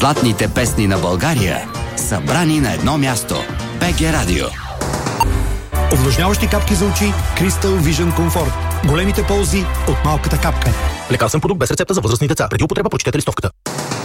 Златните песни на България, събрани на едно място. БГ Радио. Увлажняващи капки за очи Crystal Vision Comfort. Големите ползи от малката капка. Лекарствен продукт без рецепта за възрастни деца. Преди употреба прочетете листовката.